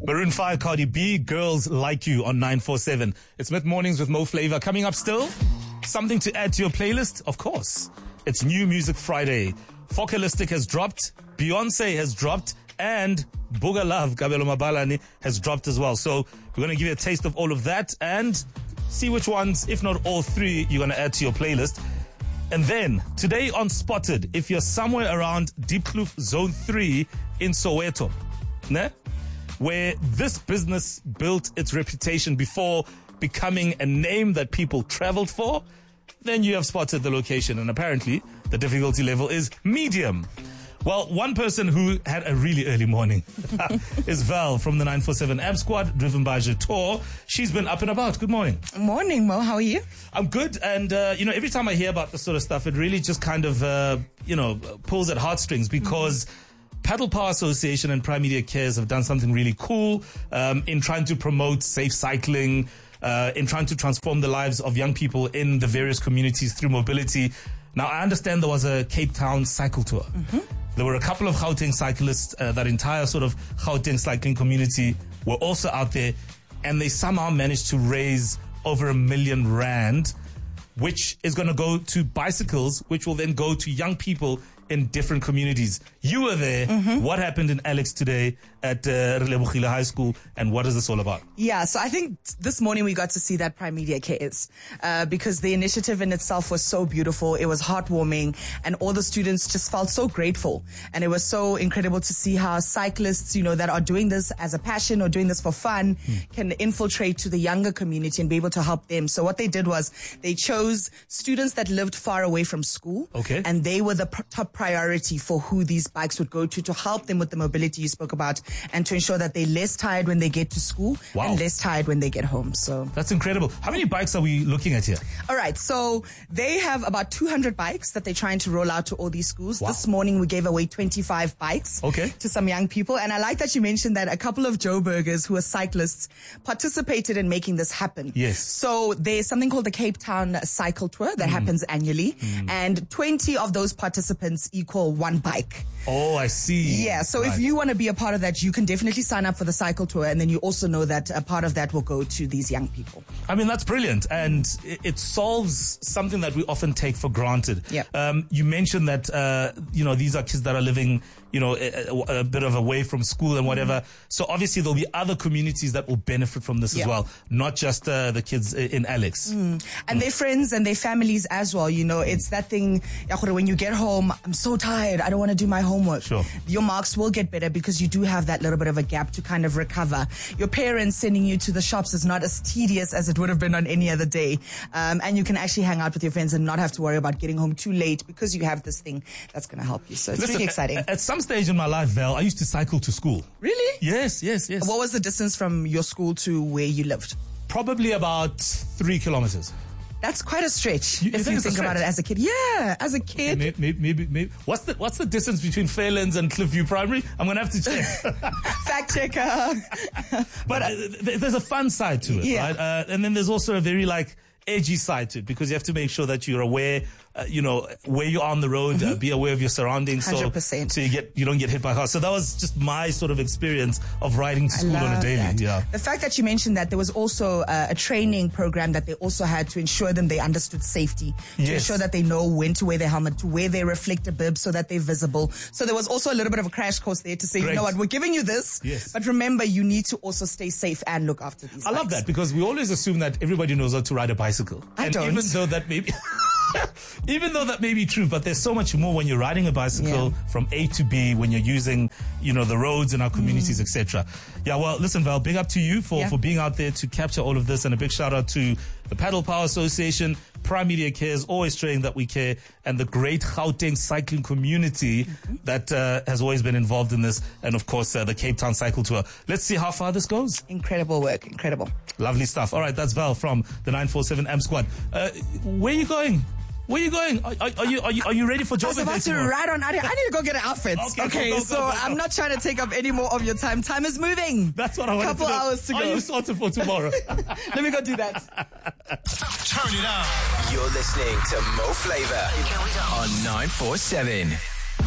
Maroon 5, Cardi B, Girls Like You on 947. It's Mid Mornings with Mo Flavor. Coming up still, something to add to your playlist, of course. It's New Music Friday. Focalistic has dropped, Beyonce has dropped, and Booga Love, Kabelo Mabalani, has dropped as well. So we're going to give you a taste of all of that and see which ones, if not all three, you're going to add to your playlist. And then, today on Spotted, if you're somewhere around Diepkloof Zone 3 in Soweto, ne? Where this business built its reputation before becoming a name that people traveled for, then you have spotted the location. And apparently, the difficulty level is medium. Well, one person who had a really early morning is Val from the 947 Amp Squad, driven by Jator. She's been up and about. Good morning. Morning, Mo. How are you? I'm good. And, every time I hear about this sort of stuff, it really just kind of, pulls at heartstrings because Paddle Power Association and Prime Media Cares have done something really cool in trying to promote safe cycling, in trying to transform the lives of young people in the various communities through mobility. Now, I understand there was a Cape Town cycle tour. There were a couple of Gauteng cyclists, that entire sort of Gauteng cycling community were also out there, and they somehow managed to raise over R1 million, which is going to go to bicycles, which will then go to young people in different communities. You were there. What happened in Alex today at Relebohile High School, and what is this all about? Yeah, so I think this morning we got to see that Prime Media Cares because the initiative in itself was so beautiful. It was heartwarming, and all the students just felt so grateful. And it was so incredible to see how cyclists, that are doing this as a passion or doing this for fun can infiltrate to the younger community and be able to help them. So what they did was they chose students that lived far away from school. Okay. And they were the top priority for who these bikes would go to help them with the mobility you spoke about and to ensure that they're less tired when they get to school and less tired when they get home. So that's incredible. How many bikes are we looking at here? All right. So they have about 200 bikes that they're trying to roll out to all these schools. This morning we gave away 25 bikes to some young people. And I like that you mentioned that a couple of Joburgers who are cyclists participated in making this happen. Yes. So there's something called the Cape Town Cycle Tour that happens annually. And 20 of those participants equal one bike. Oh, I see. Yeah, so if you want to be a part of that, you can definitely sign up for the cycle tour, and then you also know that a part of that will go to these young people. I mean, that's brilliant, and it solves something that we often take for granted. Yeah. You mentioned that, these are kids that are living, a bit of away from school and whatever. So obviously there'll be other communities that will benefit from this as well, not just the kids in Alex. And their friends and their families as well. It's that thing, when you get home, I'm so tired, I don't want to do my homework. Sure. Your marks will get better because you do have that little bit of a gap to kind of recover. Your parents sending you to the shops is not as tedious as it would have been on any other day. And you can actually hang out with your friends and not have to worry about getting home too late because you have this thing that's going to help you. So it's really exciting. At some stage in my life, Val, I used to cycle to school. Really? Yes. What was the distance from your school to where you lived? Probably about 3 kilometers. That's quite a stretch. You if you think about it as a kid. Yeah, as a kid. Okay, maybe. What's the distance between Fairlands and Cliffview Primary? I'm going to have to check. Fact checker. But there's a fun side to it, right? And then there's also a very edgy side to it because you have to make sure that you're aware, where you are on the road, be aware of your surroundings. 100%. So you don't get hit by cars. So that was just my sort of experience of riding to school on a daily. That. Yeah. The fact that you mentioned that there was also a training program that they also had to ensure them they understood safety, to ensure that they know when to wear their helmet, to wear their reflector bib so that they're visible. So there was also a little bit of a crash course there to say, you know what, we're giving you this, but remember you need to also stay safe and look after these bikes. Love that because we always assume that everybody knows how to ride a bicycle. I don't. Even though that may be... Even though that may be true, but there's so much more when you're riding a bicycle from A to B, when you're using, the roads in our communities, etc. Yeah, well, listen, Val, big up to you for being out there to capture all of this, and a big shout out to the Paddle Power Association, Prime Media Cares, always showing that we care, and the great Gauteng cycling community that has always been involved in this, and of course the Cape Town Cycle Tour. Let's see how far this goes. Incredible work, incredible. Lovely stuff. All right, that's Val from the 947 Amp Squad. Where are you going? Where are you going? Are you ready for Joburg? I was about to ride on. I need to go get an outfit. Okay, go. I'm not trying to take up any more of your time. Time is moving. That's what I want to know. Couple hours to go. Are you sorted for tomorrow? Let me go do that. Turn it up. You're listening to Mo Flavor on 947.